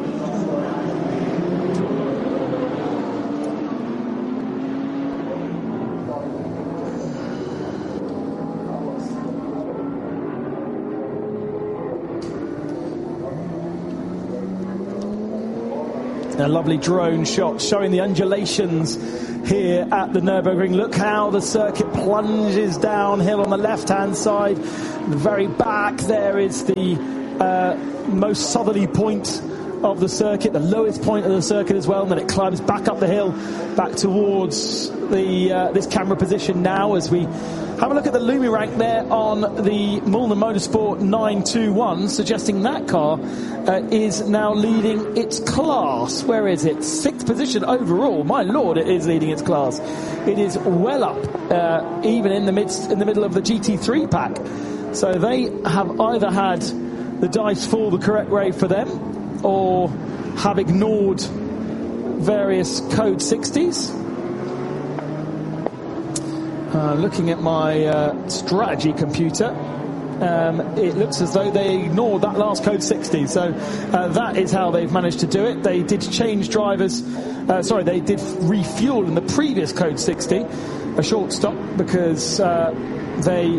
A lovely drone shot showing the undulations here at the Nürburgring. Look how the circuit plunges downhill on the left-hand side. The very back there is the uh, most southerly point of the circuit, the lowest point of the circuit as well, and then it climbs back up the hill, back towards the uh, this camera position now as we have a look at the Lumi rank there on the Müllner Motorsport nine two one, suggesting that car uh, is now leading its class. Where is it? Sixth position overall. My lord, it is leading its class. It is well up, uh, even in the midst, in the middle of the G T three pack. So they have either had the dice fall the correct way for them, or have ignored various code sixties. Uh, looking at my uh, strategy computer, um, it looks as though they ignored that last code sixty. So uh, that is how they've managed to do it. They did change drivers. Uh, sorry, they did refuel in the previous code sixty, a short stop, because uh, they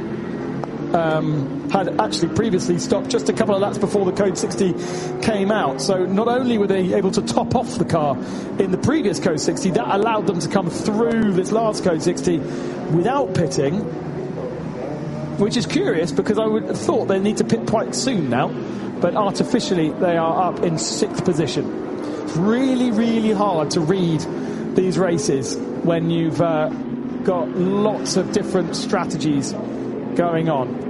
um, had actually previously stopped just a couple of laps before the code sixty came out. So not only were they able to top off the car in the previous code sixty, that allowed them to come through this last code sixty without pitting, which is curious because I would have thought they need to pit quite soon now, but artificially they are up in sixth position. It's really, really hard to read these races when you've uh, got lots of different strategies going on.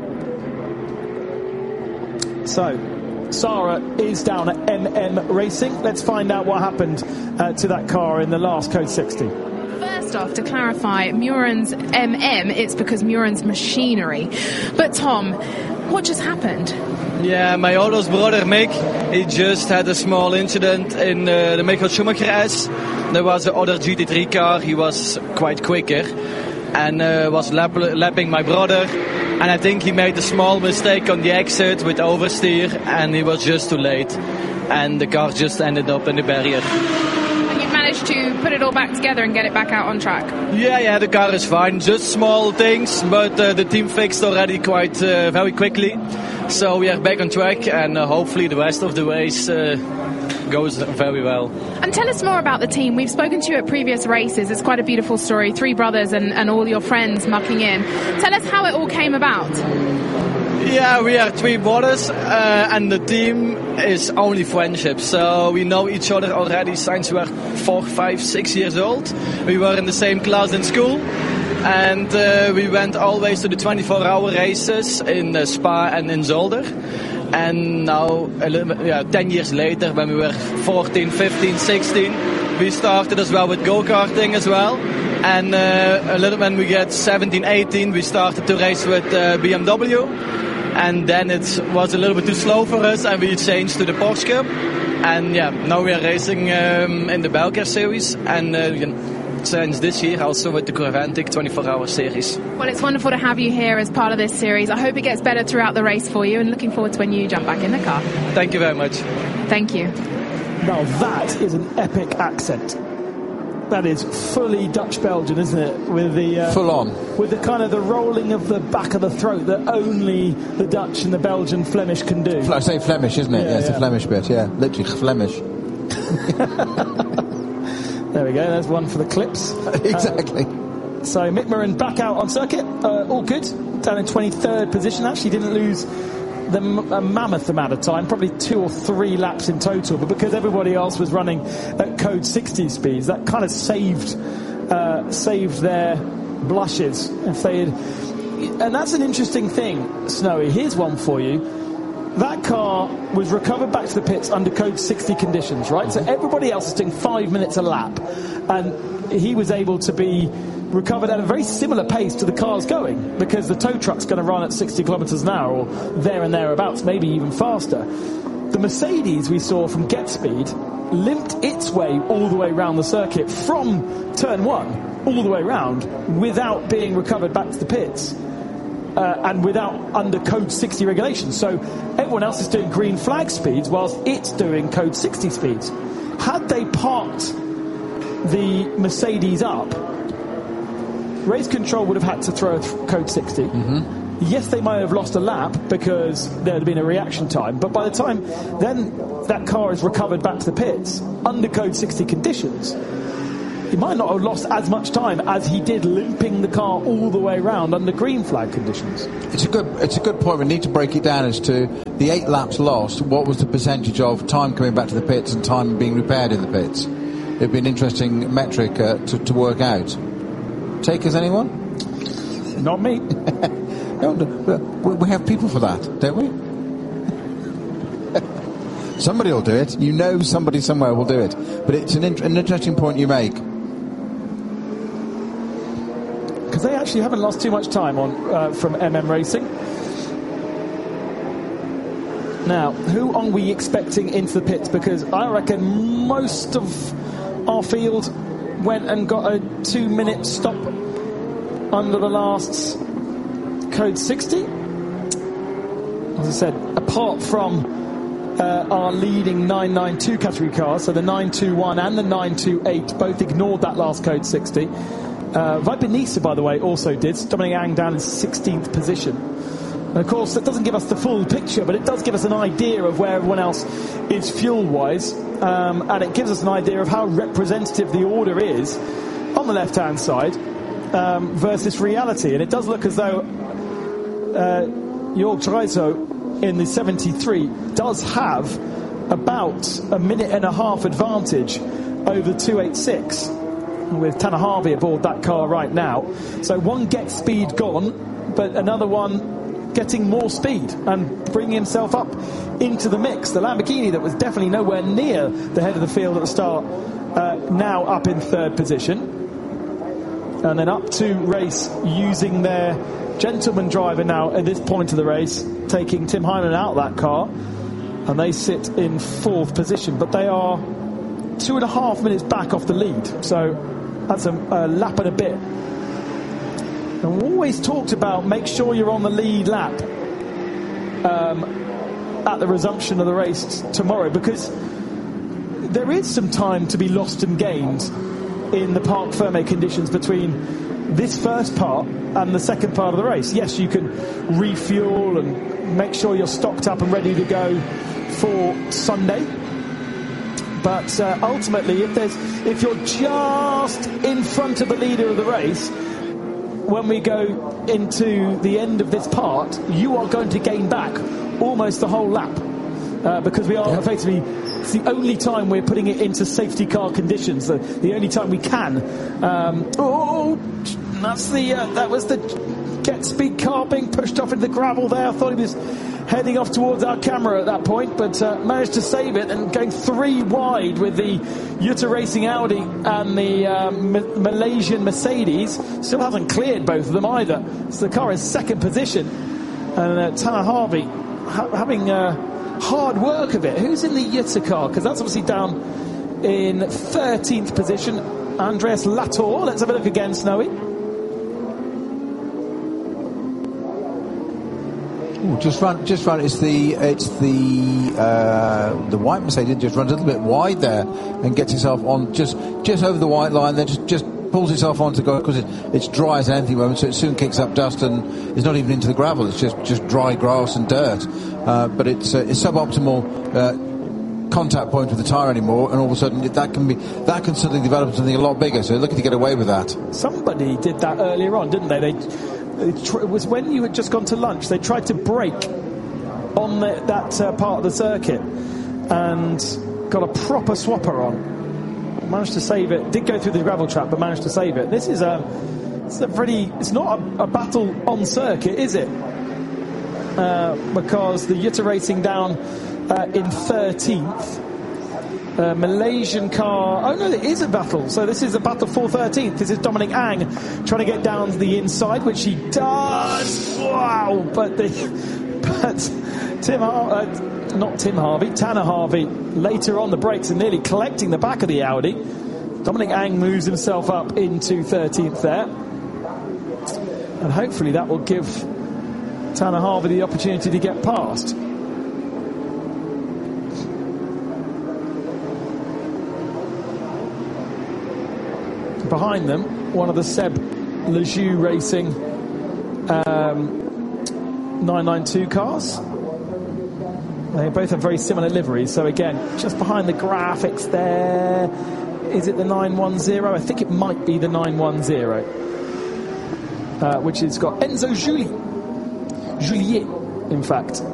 So, Sarah is down at M M Racing. Let's find out what happened uh, to that car in the last code sixty. First off, to clarify, Muran's M M, it's because Muran's machinery. But Tom, what just happened? Yeah, my oldest brother Mick, he just had a small incident in uh, the Michael Schumacher S. There was the other G T three car, he was quite quicker and uh, was lap- lapping my brother. And I think he made a small mistake on the exit with oversteer, and he was just too late. And the car just ended up in the barrier. And you've managed to put it all back together and get it back out on track? Yeah, yeah, the car is fine. Just small things, but uh, the team fixed already quite uh, very quickly. So we are back on track, and uh, hopefully the rest of the race uh, goes very well. And tell us more about the team. We've spoken to you at previous races. It's quite a beautiful story. Three brothers and, and all your friends mucking in. Tell us how it all came about. Yeah, we are three brothers, uh, and the team is only friendship. So we know each other already since we were four, five, six years old. We were in the same class in school. And uh, we went always to the twenty-four hour races in uh, Spa and in Zolder. And now, a little, yeah, ten years later, when we were fourteen, fifteen, sixteen, we started as well with go-karting as well. And uh, a little when we get seventeen, eighteen, we started to race with uh, B M W. And then it was a little bit too slow for us, and we changed to the Porsche Cup. And yeah, now we are racing um, in the Belcar series. And uh, you know, since this year also with the Graventic twenty-four hour series. Well, it's wonderful to have you here as part of this series. I hope it gets better throughout the race for you, and looking forward to when you jump back in the car. Thank you very much. Thank you. Now that is an epic accent. That is fully Dutch Belgian, isn't it? With the uh, full on, with the kind of the rolling of the back of the throat that only the Dutch and the Belgian Flemish can do. I say Flemish, isn't it? Yeah, yeah, it's yeah. the Flemish bit. Yeah, literally Flemish. There we go, there's one for the clips. Exactly. Uh, so Mick Muran back out on circuit, uh, all good, down in twenty-third position, actually didn't lose the m- a mammoth amount of time, probably two or three laps in total, but because everybody else was running at code sixty speeds, that kind of saved uh, saved their blushes. If they had, and that's an interesting thing, Snowy, here's one for you. that car was recovered back to the pits under code sixty conditions, right? So everybody else is doing five minutes a lap, and he was able to be recovered at a very similar pace to the cars going, because the tow truck's going to run at sixty kilometres an hour or there and thereabouts, maybe even faster. The Mercedes we saw from GetSpeed limped its way all the way around the circuit from turn one all the way around without being recovered back to the pits, uh, and without under code sixty regulations. So everyone else is doing green flag speeds whilst it's doing code sixty speeds. Had they parked the Mercedes up, race control would have had to throw a th- code sixty. Mm-hmm. Yes, they might have lost a lap because there had been a reaction time, but by the time then that car is recovered back to the pits under code sixty conditions, he might not have lost as much time as he did limping the car all the way around under green flag conditions. It's a good it's a good point. We need to break it down as to the eight laps lost. What was the percentage of time coming back to the pits and time being repaired in the pits? It'd be an interesting metric uh, to, to work out. Takers, anyone? Not me. No, we have people for that, don't we? Somebody will do it. You know somebody somewhere will do it. But it's an, in- an interesting point you make. Because they actually haven't lost too much time on uh, from M M Racing. Now, who are we expecting into the pits? Because I reckon most of our field went and got a two-minute stop under the last code sixty. As I said, apart from uh, our leading nine ninety-two category cars, so the nine twenty-one and the nine twenty-eight both ignored that last code sixty. Uh, Viper Nisa, by the way, also did. Dominic Ang down in sixteenth position. And of course, that doesn't give us the full picture, but it does give us an idea of where everyone else is fuel-wise, um, and it gives us an idea of how representative the order is on the left-hand side um, versus reality. And it does look as though uh, Jörg Dreiso in the seventy-three does have about a minute and a half advantage over the two eighty-six, with Tanner Harvey aboard that car right now. So one gets speed gone, but another one getting more speed and bringing himself up into the mix. The Lamborghini that was definitely nowhere near the head of the field at the start, uh, now up in third position. And then up to race using their gentleman driver now at this point of the race, taking Tim Hyman out of that car, and they sit in fourth position, but they are two and a half minutes back off the lead, so that's a, a lap and a bit. And we always talked about make sure you're on the lead lap um, at the resumption of the race t- tomorrow, because there is some time to be lost and gained in the Parc Fermé conditions between this first part and the second part of the race. Yes, you can refuel and make sure you're stocked up and ready to go for Sunday. But uh, ultimately, if there's if you're just in front of the leader of the race, when we go into the end of this part, you are going to gain back almost the whole lap, uh, because we are yeah. effectively, it's the only time we're putting it into safety car conditions, the, the only time we can. Um, oh, that's the uh, that was the GetSpeed car being pushed off into the gravel there. I thought he was heading off towards our camera at that point, but uh, managed to save it and going three wide with the Jutta Racing Audi and the uh, M- Malaysian Mercedes. Still hasn't cleared both of them either. So the car is second position, and uh, Tanner Harvey ha- having uh, hard work of it. Who's in the Jutta car? Because that's obviously down in thirteenth position. Andreas Latour. Let's have a look again, Snowy. Ooh, just run, just run. It's the it's the uh, the white Mercedes just runs a little bit wide there and gets itself on just just over the white line. Then just just pulls itself on to go, because it, it's dry as anything moment, so it soon kicks up dust and is not even into the gravel. It's just just dry grass and dirt. Uh, but it's uh, it's suboptimal uh, contact point with the tyre anymore, and all of a sudden that can be that can suddenly develop into something a lot bigger. So they're looking to get away with that. Somebody did that earlier on, didn't they? They. It was when you had just gone to lunch. They tried to brake on the, that uh, part of the circuit and got a proper swapper on. Managed to save it. Did go through the gravel trap, but managed to save it. This is a, it's a pretty. It's not a, a battle on circuit, is it? uh, because the Jutta Racing down uh, in thirteenth. Uh, Malaysian car. Oh no, it is a battle. So this is a battle for thirteenth. This is Dominic Ang trying to get down to the inside, which he does. Wow! But the but Tim, Har- uh, not Tim Harvey, Tanner Harvey. Later on the brakes and nearly collecting the back of the Audi. Dominic Ang moves himself up into thirteenth there, and hopefully that will give Tanner Harvey the opportunity to get past. Behind them, one of the Seb Lejeune Racing um, nine ninety-two cars. They both have very similar liveries. So again, just behind the graphics there, is it the nine one zero? I think it might be the nine one zero, uh, which has got Enzo Julie, Juliet, in fact,